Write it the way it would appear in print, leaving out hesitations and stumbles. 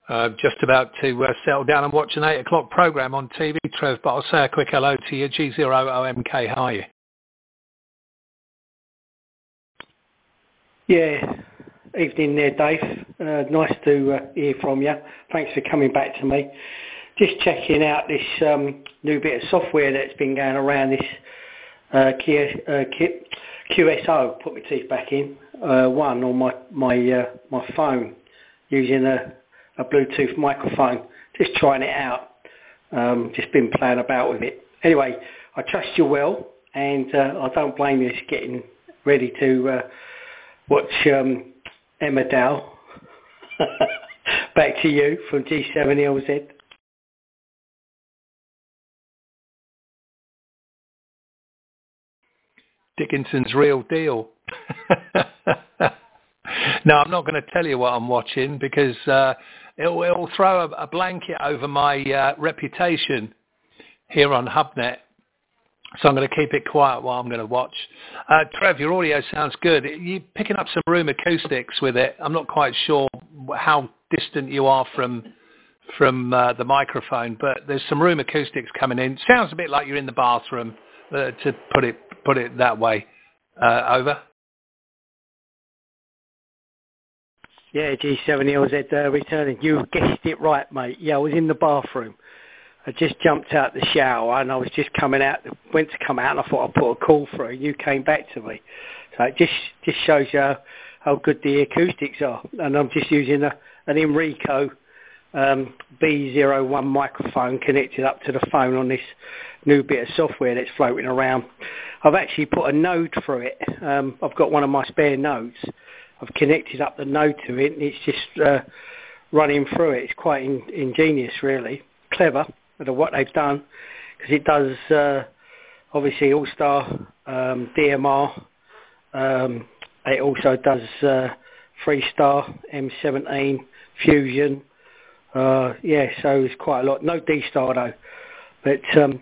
Just about to settle down and watch an 8 o'clock programme on TV, Trev, but I'll say a quick hello to you. G0OMK, how are you? Yeah, evening there, Dave. Nice to hear from you. Thanks for coming back to me. Just checking out this new bit of software that's been going around, this QSO, put my teeth back in, one on my phone using a Bluetooth microphone, just trying it out, just been playing about with it. Anyway, I trust you well, and I don't blame you for getting ready to watch Emma Dow. Back to you from G7LZ. Dickinson's real deal. No, I'm not going to tell you what I'm watching because it'll throw a blanket over my reputation here on HubNet. So I'm going to keep it quiet while I'm going to watch. Trev, your audio sounds good. You're picking up some room acoustics with it. I'm not quite sure how distant you are from the microphone, but there's some room acoustics coming in. Sounds a bit like you're in the bathroom, to put it that way. Over. Yeah, G7LZ returning. You guessed it right, mate. Yeah, I was in the bathroom. I just jumped out the shower and I was just went to come out and I thought I'd put a call through. You came back to me. So it just shows you how good the acoustics are. And I'm just using an Enrico B01 microphone connected up to the phone on this new bit of software that's floating around. I've actually put a node through it. I've got one of my spare nodes. I've connected up the node to it and it's just running through it. It's quite ingenious, really. Clever at what they've done, because it does obviously All-Star, DMR. It also does Freestar, M17, Fusion. Yeah, so it's quite a lot. No D-Star though. But